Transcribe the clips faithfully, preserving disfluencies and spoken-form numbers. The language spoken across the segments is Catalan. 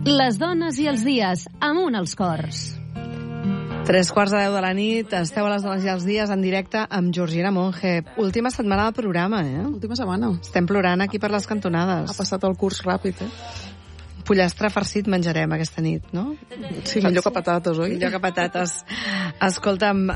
Les dones i els dies, amunt els cors. Tres quarts de deu de la nit, esteu a les dones i els dies en directe amb Georgina Monge. Última setmana del programa, eh? Última setmana. Estem plorant aquí per les cantonades. Ha passat el curs ràpid, eh? Pollastre farcit menjarem aquesta nit, no? Sí, millor que patates, oi? Millor que patates. Escolta'm,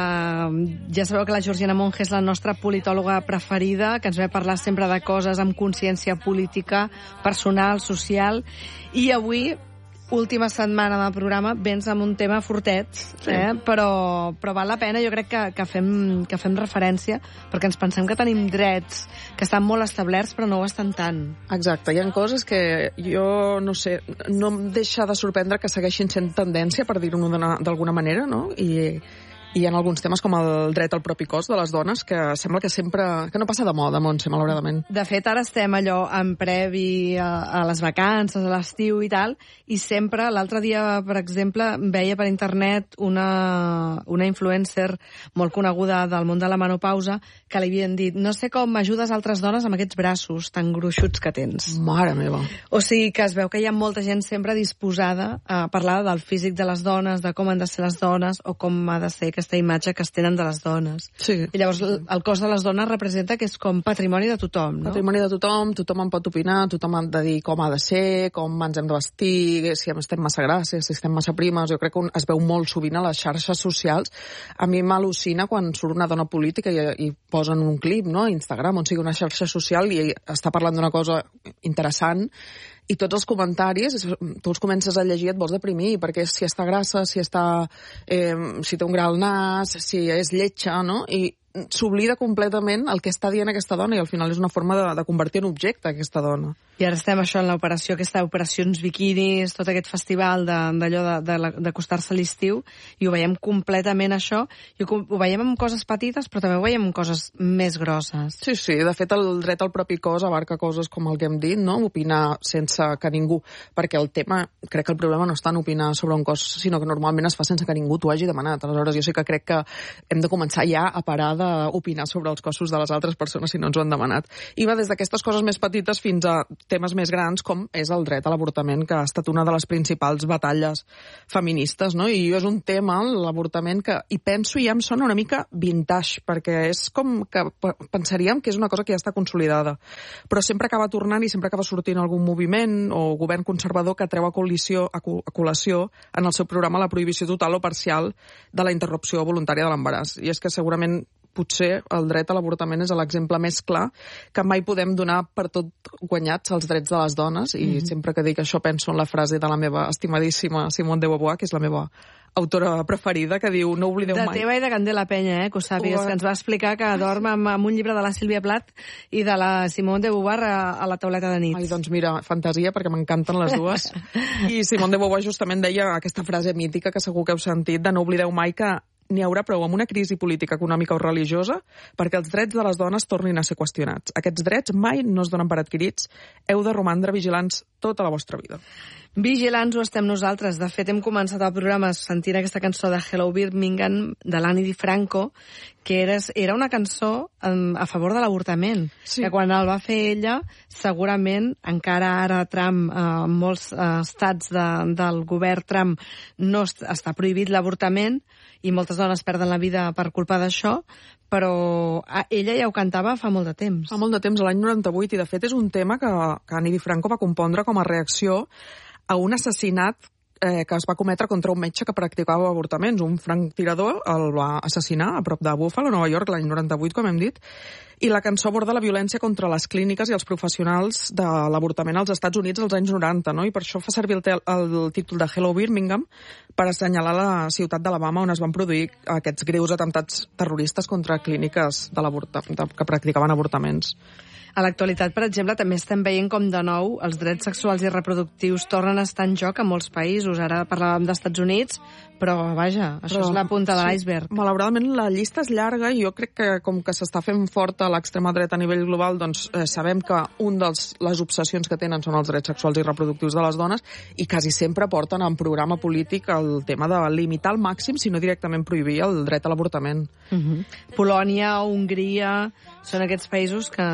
uh, ja sabeu que la Georgina Monge és la nostra politòloga preferida, que ens ve a parlar sempre de coses amb consciència política, personal, social, i avui, última setmana del programa, vens amb un tema fortet, eh? Sí. però, però val la pena, jo crec que, que, fem, que fem referència, perquè ens pensem que tenim drets que estan molt establerts, però no ho estan tant. Exacte, hi ha coses que jo, no sé, no em deixa de sorprendre que segueixin sent tendència, per dir-ho d'alguna manera, no? I... I hi ha alguns temes com el dret al propi cos de les dones que sembla que sempre... que no passa de moda, Montse, malauradament. De fet, ara estem allò en previ a, a les vacances, a l'estiu i tal, i sempre, l'altre dia, per exemple, veia per internet una, una influencer molt coneguda del món de la menopausa que li havien dit, no sé com ajudes altres dones amb aquests braços tan gruixuts que tens. Mare meva. O sigui que es veu que hi ha molta gent sempre disposada a parlar del físic de les dones, de com han de ser les dones, o com ha de ser aquesta imatge que es tenen de les dones. Sí. I llavors el cos de les dones representa que és com patrimoni de tothom, no? Patrimoni de tothom, tothom en pot opinar, tothom ha de dir com ha de ser, com ens hem de vestir, si estem massa grasses, si estem massa primes. Jo crec que es veu molt sovint a les xarxes socials. A mi m'al·lucina quan surt una dona política i, i posen un clip, no?, a Instagram, on sigui una xarxa social i està parlant d'una cosa interessant, i tots els comentaris, tu els comences a llegir i et vols deprimir, perquè si està grassa, si està, eh, si té un gra al nas, si és lletja, no? I s'oblida completament el que està dient aquesta dona i al final és una forma de, de convertir en objecte aquesta dona. I ara estem això en l'operació, aquesta operacions biquinis, tot aquest festival d'allò d'acostar-se a l'estiu, i ho veiem completament això, i ho, ho veiem amb coses petites, però també ho veiem amb coses més grosses. Sí, sí, de fet el dret al propi cos abarca coses com el que hem dit, no?, opinar sense que ningú, perquè el tema, crec que el problema no està en opinar sobre un cos, sinó que normalment es fa sense que ningú t'ho hagi demanat. Aleshores jo sí que crec que hem de començar ja a parar d'opinar sobre els cossos de les altres persones si no ens ho han demanat. I va des d'aquestes coses més petites fins a temes més grans com és el dret a l'avortament, que ha estat una de les principals batalles feministes, no? I és un tema, l'avortament, que hi penso i ja em sona una mica vintage, perquè és com que pensaríem que és una cosa que ja està consolidada, però sempre acaba tornant i sempre acaba sortint algun moviment o govern conservador que treu a col·lisió, a col·lació en el seu programa la prohibició total o parcial de la interrupció voluntària de l'embaràs. I és que segurament potser el dret a l'avortament és l'exemple més clar que mai podem donar per tot guanyats els drets de les dones, i mm-hmm. sempre que dic això penso en la frase de la meva estimadíssima Simone de Beauvoir, que és la meva autora preferida, que diu, no oblideu mai... De teva i de Candela Penya, eh, que ho sàpigues, que ens va explicar que dorm amb, amb un llibre de la Sílvia Plath i de la Simone de Beauvoir a, a la tauleta de nit. Ai, doncs mira, fantasia, perquè m'encanten les dues. I Simone de Beauvoir justament deia aquesta frase mítica que segur que heu sentit, de no oblideu mai que n'hi haurà prou amb una crisi política, econòmica o religiosa perquè els drets de les dones tornin a ser qüestionats. Aquests drets mai no es donen per adquirits. Heu de romandre vigilants tota la vostra vida. Vigilants ho estem nosaltres. De fet, hem començat el programa sentint aquesta cançó de Hello Birmingham, de l'Annie DiFranco, que era, era una cançó um, a favor de l'avortament. Sí. Que quan el va fer ella, segurament, encara ara Trump, eh, en molts eh, estats de, del govern Trump, no est està prohibit l'avortament, i moltes dones perden la vida per culpa d'això, però ella ja ho cantava fa molt de temps. Fa molt de temps, l'any noranta-vuit, i de fet és un tema que, que Annie DiFranco va compondre com a reacció a un assassinat eh, que es va cometre contra un metge que practicava avortaments. Un franctirador el va assassinar a prop de Buffalo, Nova York, l'any noranta-vuit, com hem dit, i la cançó aborda la violència contra les clíniques i els professionals de l'avortament als Estats Units als anys noranta, no? I per això fa servir el, el títol de Hello Birmingham per assenyalar la ciutat d'Alabama on es van produir aquests greus atemptats terroristes contra clíniques de de, que practicaven avortaments. A l'actualitat, per exemple, també estem veient com de nou els drets sexuals i reproductius tornen a estar en joc a molts països. Ara parlàvem dels Estats Units, però vaja, això però, és la punta de l'iceberg. Sí, malauradament la llista és llarga i jo crec que com que s'està fent forta l'extrema dreta a nivell global, doncs eh, sabem que un dels les obsessions que tenen són els drets sexuals i reproductius de les dones i quasi sempre porten en programa polític el tema de limitar al màxim, si no directament prohibir el dret a l'avortament. Uh-huh. Polònia, Hongria, són aquests països que no ens deixen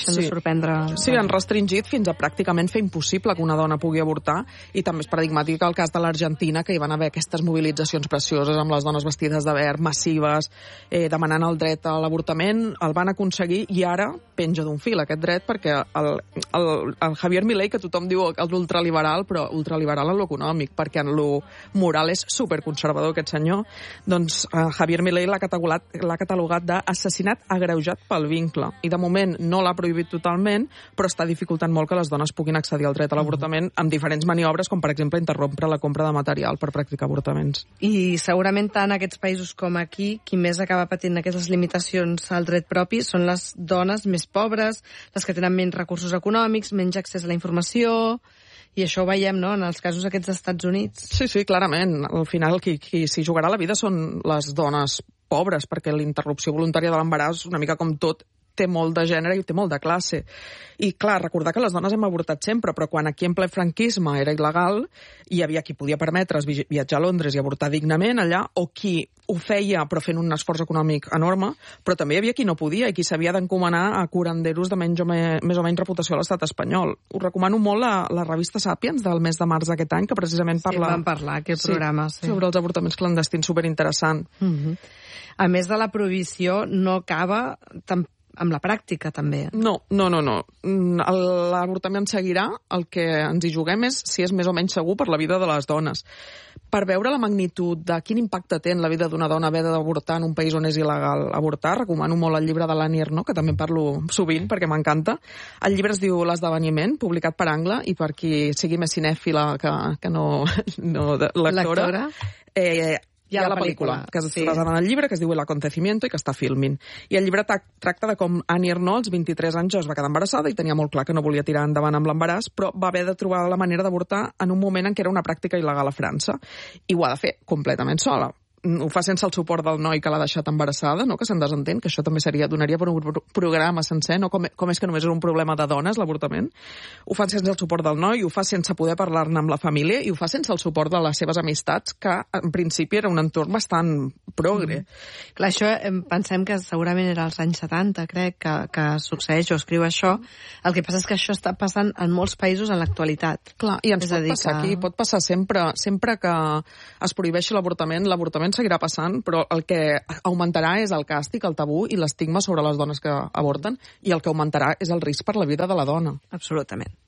deixen sí. de sorprendre. Sí, han restringit fins a pràcticament fer impossible que una dona pugui avortar, i també és paradigmàtic el cas de l'Argentina, que hi van haver aquestes mobilitzacions precioses amb les dones vestides de verd, massives, eh, demanant el dret a l'avortament, el van aconseguir i ara penja d'un fil aquest dret, perquè el, el, el Javier Milei, que tothom diu que és ultraliberal, però ultraliberal en lo econòmic, perquè en lo moral és superconservador aquest senyor, doncs eh, Javier Milei l'ha catalogat, l'ha catalogat d'assassinat agreujat pel vincle, i de moment no l'ha prohibit totalment, però està dificultant molt que les dones puguin accedir al dret a l'avortament amb diferents maniobres, com per exemple interrompre la compra de material per practicar avortaments. I segurament tant aquests països com aquí, qui més acaba patint aquestes limitacions al dret propi són les dones més pobres, les que tenen menys recursos econòmics, menys accés a la informació, i això ho veiem, no?, en els casos aquests dels Estats Units. Sí, sí, clarament. Al final, qui, qui s'hi jugarà la vida són les dones pobres, perquè la interrupció voluntària de l'embaràs, una mica com tot, té molt de gènere i té molt de classe. I, clar, recordar que les dones hem avortat sempre, però quan aquí en ple franquisme era il·legal, hi havia qui podia permetre's viatjar a Londres i avortar dignament allà, o qui ho feia però fent un esforç econòmic enorme, però també hi havia qui no podia i qui s'havia d'encomanar a curanderos de menys o, me, més o menys reputació a l'estat espanyol. Us recomano molt la, la revista Sapiens del mes de març d'aquest any, que precisament parla... Sí, vam parlar, aquest sí, programa. Sí. Sobre els avortaments clandestins, superinteressant. Mm-hmm. A més de la prohibició, no acaba tampoc amb la pràctica, també. No, no, no, no. L'avortament seguirà. El que ens hi juguem és si és més o menys segur per la vida de les dones. Per veure la magnitud de quin impacte té en la vida d'una dona haver d'avortar en un país on és il·legal avortar, recomano molt el llibre de l'Annie Ernaux, que també en parlo sovint perquè m'encanta. El llibre es diu L'esdeveniment, publicat per Angle, i per qui sigui més cinèfila que, que no, no lectora. Lectora? Eh, Hi ha, hi ha la, la pel·lícula, pel·lícula que és sí. basada en el llibre, que es diu El acontecimiento i que està filming. I el llibre tracta de com Annie Ernaux, als vint-i-tres anys, es va quedar embarassada i tenia molt clar que no volia tirar endavant amb l'embaràs, però va haver de trobar la manera d'avortar en un moment en què era una pràctica il·legal a França. I ho ha de fer completament sola. Ho fa sense el suport del noi que l'ha deixat embarassada, no? Que se'n desentén, que això també seria donaria per un programa sencer, no? Com, com és que només és un problema de dones, l'avortament. Ho fa sense el suport del noi, ho fa sense poder parlar-ne amb la família i ho fa sense el suport de les seves amistats, que en principi era un entorn bastant progre. Mm. Clar, això pensem que segurament era als anys setanta, crec, que, que succeeix o escriu això. El que passa és que això està passant en molts països en l'actualitat. Clar, i ens és pot passar que... aquí, pot passar sempre, sempre que es prohibeixi l'avortament, l'avortament seguirà passant, però el que augmentarà és el càstig, el tabú i l'estigma sobre les dones que avorten, i el que augmentarà és el risc per la vida de la dona. Absolutament.